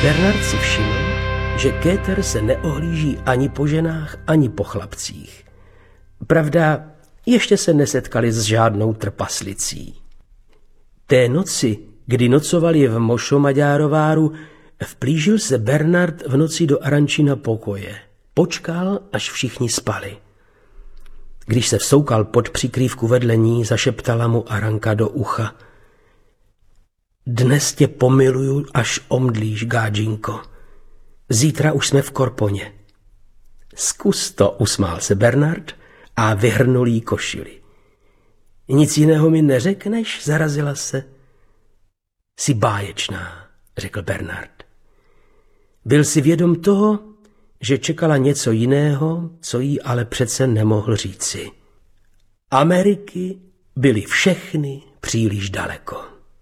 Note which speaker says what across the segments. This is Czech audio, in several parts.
Speaker 1: Bernard si všiml, že Kéter se neohlíží ani po ženách, ani po chlapcích. Pravda, ještě se nesetkali s žádnou trpaslicí. Té noci, kdy nocovali v Mošomaďárováru, vplížil se Bernard v noci do Arančina pokoje. Počkal, až všichni spali. Když se vsoukal pod přikrývku vedle ní, zašeptala mu Aranka do ucha. Dnes tě pomiluju, až omdlíš, Gádžinko. Zítra už jsme v Korponě. Zkus to, usmál se Bernard a vyhrnul jí košili. Nic jiného mi neřekneš, zarazila se. Jsi báječná, řekl Bernard. Byl si vědom toho, že čekala něco jiného, co jí ale přece nemohl říci. Ameriky byly všechny příliš daleko.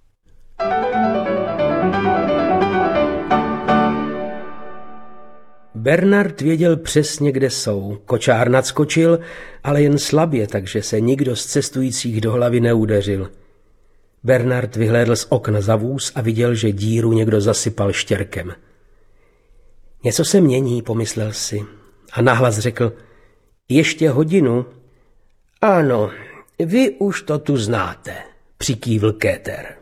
Speaker 1: Bernard věděl přesně, kde jsou. Kočár nadskočil, ale jen slabě, takže se nikdo z cestujících do hlavy neudeřil. Bernard vyhlédl z okna za vůz a viděl, že díru někdo zasypal štěrkem. Něco se mění, pomyslel si a nahlas řekl, ještě hodinu? Ano, vy už to tu znáte, přikývl Kéter.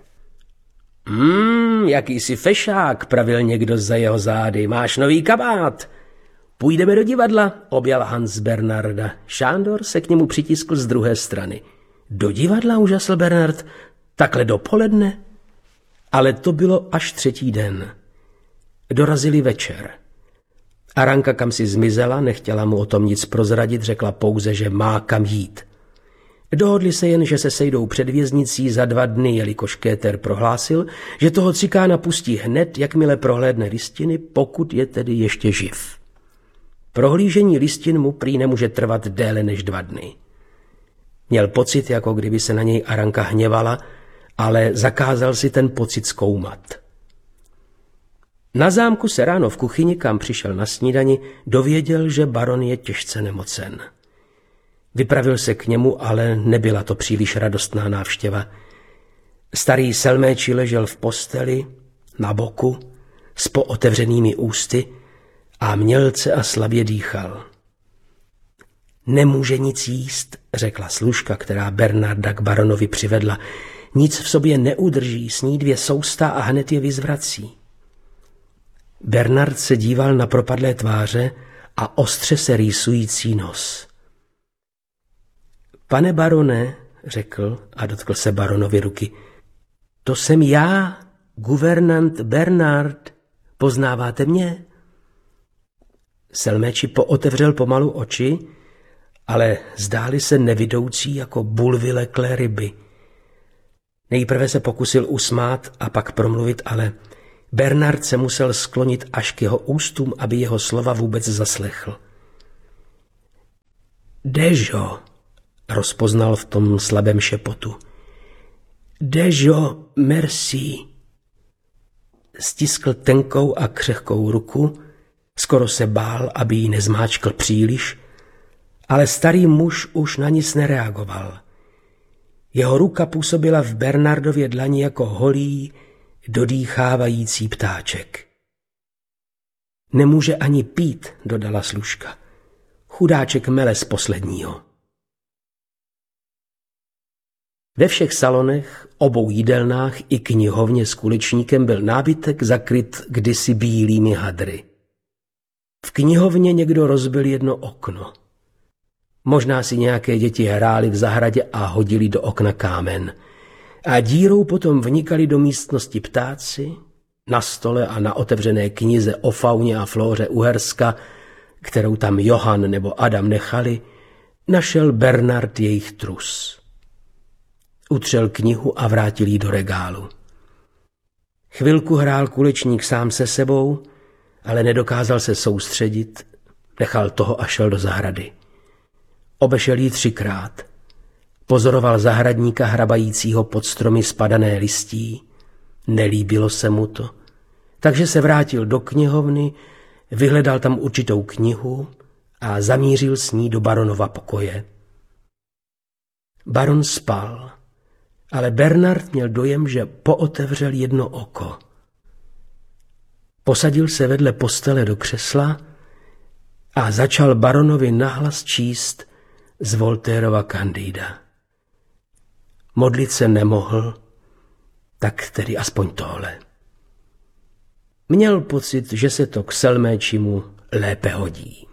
Speaker 1: Jakýsi fešák, pravil někdo za jeho zády, máš nový kabát. Půjdeme do divadla, objal Hans Bernarda. Šándor se k němu přitiskl z druhé strany. Do divadla, užasl Bernard, takhle dopoledne? Ale to bylo až třetí den. Dorazili večer. Aranka kam si zmizela, nechtěla mu o tom nic prozradit, řekla pouze, že má kam jít. Dohodli se jen, že se sejdou před věznicí za 2 dny, jelikož Kéter prohlásil, že toho cikána pustí hned, jakmile prohlédne listiny, pokud je tedy ještě živ. Prohlížení listin mu prý nemůže trvat déle než 2 dny. Měl pocit, jako kdyby se na něj Aranka hněvala, ale zakázal si ten pocit zkoumat. Na zámku se ráno v kuchyni, kam přišel na snídani, dověděl, že baron je těžce nemocen. Vypravil se k němu, ale nebyla to příliš radostná návštěva. Starý Selméči ležel v posteli, na boku, s pootevřenými ústy a mělce a slabě dýchal. Nemůže nic jíst, řekla služka, která Bernarda k baronovi přivedla. Nic v sobě neudrží, sní 2 sousta a hned je vyzvrací. Bernard se díval na propadlé tváře a ostře se rýsující nos. Pane barone, řekl a dotkl se baronovi ruky, to jsem já, guvernant Bernard, poznáváte mě? Selméči pootevřel pomalu oči, ale zdály se nevidoucí jako bulvyleklé ryby. Nejprve se pokusil usmát a pak promluvit, ale Bernard se musel sklonit až k jeho ústům, aby jeho slova vůbec zaslechl. Dežo, rozpoznal v tom slabém šepotu. Dežo, merci. Stiskl tenkou a křehkou ruku, skoro se bál, aby ji nezmáčkl příliš, ale starý muž už na nic nereagoval. Jeho ruka působila v Bernardově dlani jako holý, dodýchávající ptáček. Nemůže ani pít, dodala služka. Chudáček mele z posledního. Ve všech salonech, obou jídelnách i knihovně s kuličníkem byl nábytek zakryt kdysi bílými hadry. V knihovně někdo rozbil jedno okno. Možná si nějaké děti hrály v zahradě a hodili do okna kámen. A dírou potom vnikali do místnosti ptáci, na stole a na otevřené knize o fauně a flóře Uherska, kterou tam Johann nebo Adam nechali, našel Bernard jejich trus. Utřel knihu a vrátil ji do regálu. Chvilku hrál kulečník sám se sebou, ale nedokázal se soustředit, nechal toho a šel do zahrady. Obešel ji 3krát. Pozoroval zahradníka hrabajícího pod stromy spadané listí. Nelíbilo se mu to, takže se vrátil do knihovny, vyhledal tam určitou knihu a zamířil s ní do baronova pokoje. Baron spal, ale Bernard měl dojem, že pootevřel jedno oko. Posadil se vedle postele do křesla a začal baronovi nahlas číst z Voltairova Candida. Modlit se nemohl, tak tedy aspoň tohle. Měl pocit, že se to k Selméčimu lépe hodí.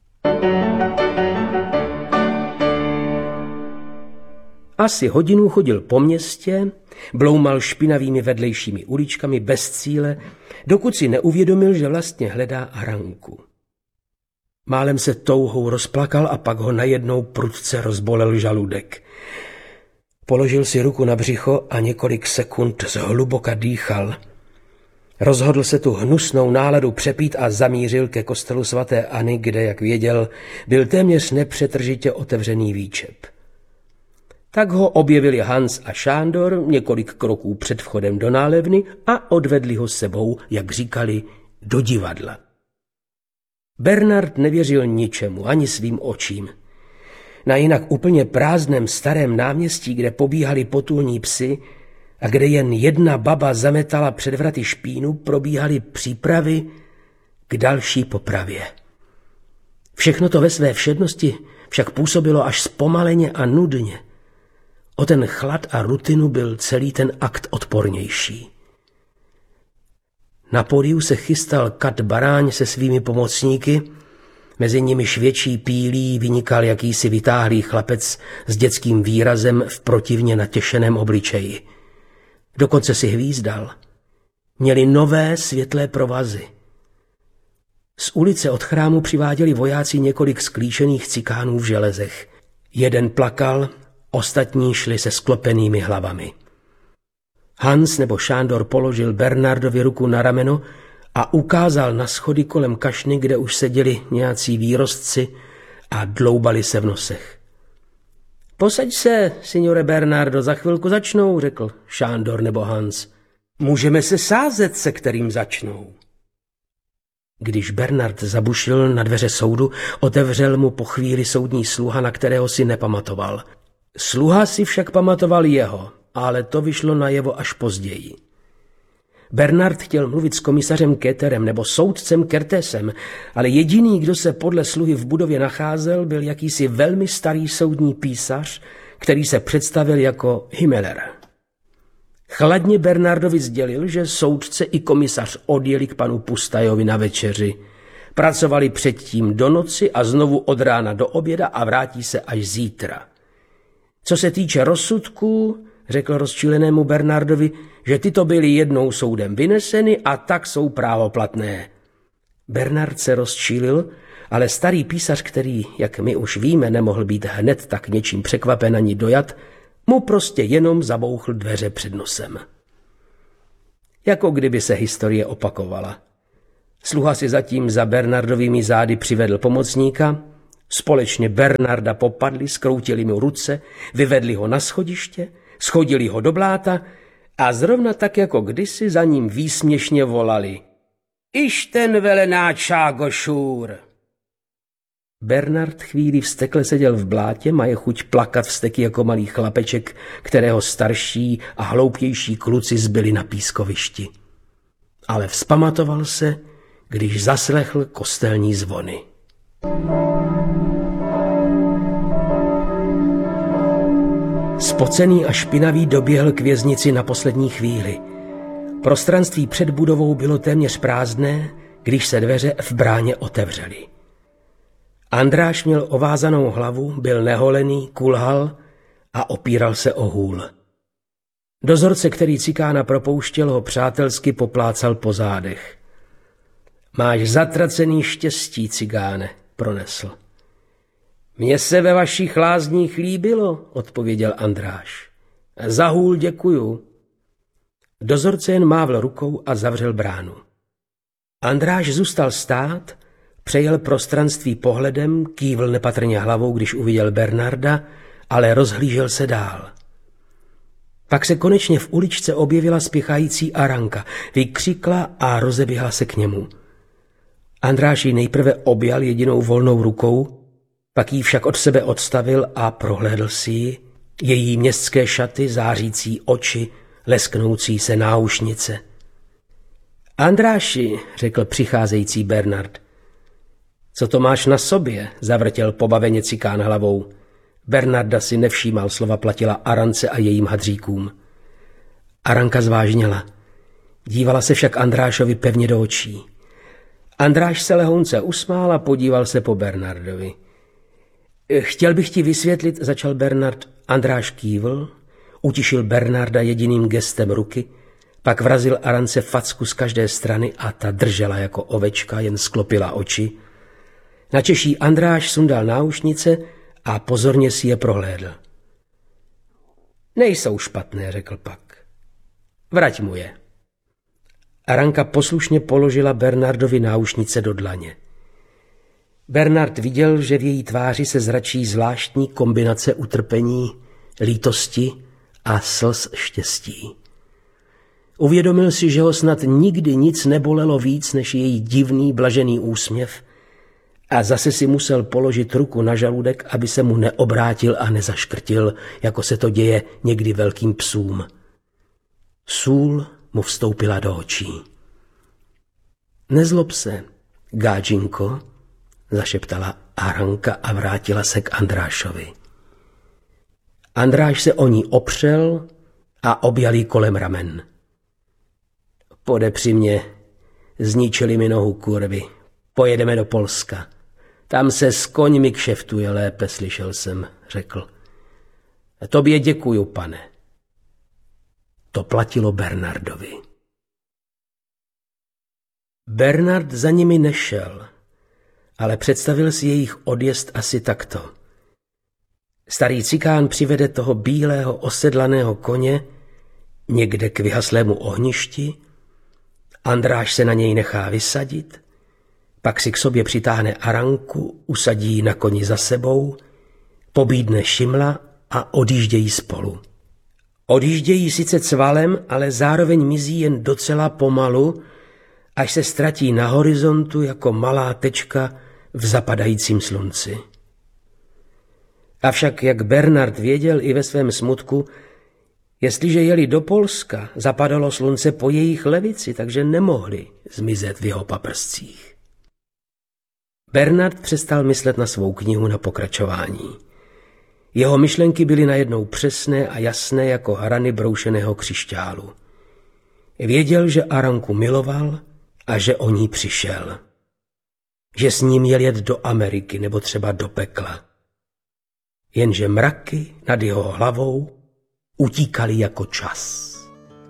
Speaker 1: Asi hodinu chodil po městě, bloumal špinavými vedlejšími uličkami bez cíle, dokud si neuvědomil, že vlastně hledá Aranku. Málem se touhou rozplakal a pak ho najednou prudce rozbolel žaludek. Položil si ruku na břicho a několik sekund zhluboka dýchal. Rozhodl se tu hnusnou náladu přepít a zamířil ke kostelu svaté Anny, kde, jak věděl, byl téměř nepřetržitě otevřený výčep. Tak ho objevili Hans a Šándor několik kroků před vchodem do nálevny a odvedli ho s sebou, jak říkali, do divadla. Bernard nevěřil ničemu, ani svým očím. Na jinak úplně prázdném starém náměstí, kde pobíhali potulní psy a kde jen jedna baba zametala před vraty špínu, probíhaly přípravy k další popravě. Všechno to ve své všednosti však působilo až zpomaleně a nudně. O ten chlad a rutinu byl celý ten akt odpornější. Na pódiu se chystal Kat Baráň se svými pomocníky, mezi nimiž větší pílí vynikal jakýsi vytáhlý chlapec s dětským výrazem v protivně natěšeném obličeji. Dokonce si hvízdal. Měli nové světlé provazy. Z ulice od chrámu přiváděli vojáci několik sklíčených cikánů v železech. Jeden plakal, ostatní šli se sklopenými hlavami. Hans nebo Šándor položil Bernardovi ruku na rameno a ukázal na schody kolem kašny, kde už seděli nějací výrostci a dloubali se v nosech. Posaď se, signore Bernardo, za chvilku začnou, řekl Šándor nebo Hans. Můžeme se sázet, se kterým začnou. Když Bernard zabušil na dveře soudu, otevřel mu po chvíli soudní sluha, na kterého si nepamatoval. Sluha si však pamatoval jeho, ale to vyšlo najevo až později. Bernard chtěl mluvit s komisařem Keterem nebo soudcem Kertesem, ale jediný, kdo se podle sluhy v budově nacházel, byl jakýsi velmi starý soudní písař, který se představil jako Himmeler. Chladně Bernardovi sdělil, že soudce i komisař odjeli k panu Pustajovi na večeři. Pracovali předtím do noci a znovu od rána do oběda a vrátí se až zítra. Co se týče rozsudků, řekl rozčilenému Bernardovi, že tyto byly jednou soudem vyneseny a tak jsou právoplatné. Bernard se rozčílil, ale starý písař, který, jak my už víme, nemohl být hned tak něčím překvapen ani dojat, mu prostě jenom zabouchl dveře před nosem. Jako kdyby se historie opakovala. Sluha si zatím za Bernardovými zády přivedl pomocníka, společně Bernarda popadli, skroutili mu ruce, vyvedli ho na schodiště, schodili ho do bláta a zrovna tak jako kdysi za ním výsměšně volali: Iž ten velenáčágo šůr! Bernard chvíli vztekle seděl v blátě, má je chuť plakat vzteky jako malý chlapeček, kterého starší a hloupější kluci zbyli na pískovišti. Ale vzpamatoval se, když zaslechl kostelní zvony. Spocený a špinavý doběhl k věznici na poslední chvíli. Prostranství před budovou bylo téměř prázdné, když se dveře v bráně otevřely. Andráš měl ovázanou hlavu, byl neholený, kulhal a opíral se o hůl. Dozorce, který cikána propouštěl, ho přátelsky poplácal po zádech. Máš zatracený štěstí, cigáne, pronesl. Mně se ve vašich lázních líbilo, odpověděl Andráš. Za hůl děkuju. Dozorce jen mávl rukou a zavřel bránu. Andráš zůstal stát, přejel prostranství pohledem, kývl nepatrně hlavou, když uviděl Bernarda, ale rozhlížel se dál. Pak se konečně v uličce objevila spěchající Aranka, vykřikla a rozeběhla se k němu. Andráš ji nejprve objal jedinou volnou rukou, pak ji však od sebe odstavil a prohlédl si ji, její městské šaty, zářící oči, lesknoucí se náušnice. Andráši, řekl přicházející Bernard. Co to máš na sobě? Zavrtěl pobaveně Cikán hlavou. Bernarda si nevšímal, slova platila Arance a jejím hadříkům. Aranka zvážněla. Dívala se však Andrášovi pevně do očí. Andráš se lehounce usmál a podíval se po Bernardovi. Chtěl bych ti vysvětlit, začal Bernard. Andráš kývl, utišil Bernarda jediným gestem ruky, pak vrazil Arance facku z každé strany a ta držela jako ovečka, jen sklopila oči. Načeší Andráš sundal náušnice a pozorně si je prohlédl. Nejsou špatné, řekl pak. Vrať mu je. Aranka poslušně položila Bernardovi náušnice do dlaně. Bernard viděl, že v její tváři se zračí zvláštní kombinace utrpení, lítosti a slz štěstí. Uvědomil si, že ho snad nikdy nic nebolelo víc než její divný, blažený úsměv a zase si musel položit ruku na žaludek, aby se mu neobrátil a nezaškrtil, jako se to děje někdy velkým psům. Sůl mu vstoupila do očí. Nezlob se, Gádžinko, zašeptala Aranka a vrátila se k Andrášovi. Andráš se o ní opřel a objal jí kolem ramen. Podepři mě, zničili mi nohu kurvy, pojedeme do Polska. Tam se s koňmi kšeftuje lépe, slyšel jsem, řekl. Tobě děkuju, pane. To platilo Bernardovi. Bernard za nimi nešel, ale představil si jejich odjezd asi takto. Starý Cikán přivede toho bílého osedlaného koně někde k vyhaslému ohništi, Andráš se na něj nechá vysadit, pak si k sobě přitáhne Aranku, usadí ji na koni za sebou, pobídne Šimla a odjíždějí spolu. Odjíždějí sice cvalem, ale zároveň mizí jen docela pomalu, až se ztratí na horizontu jako malá tečka v zapadajícím slunci. Avšak, jak Bernard věděl i ve svém smutku, jestliže jeli do Polska, zapadalo slunce po jejich levici, takže nemohli zmizet v jeho paprscích. Bernard přestal myslet na svou knihu na pokračování. Jeho myšlenky byly najednou přesné a jasné jako hrany broušeného křišťálu. Věděl, že Aranku miloval a že o ní přišel. Že s ním jel jet do Ameriky nebo třeba do pekla. Jenže mraky nad jeho hlavou utíkaly jako čas.